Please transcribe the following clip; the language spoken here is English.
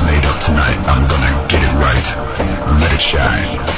made up tonight. I'm gonna get it right. Let it shine.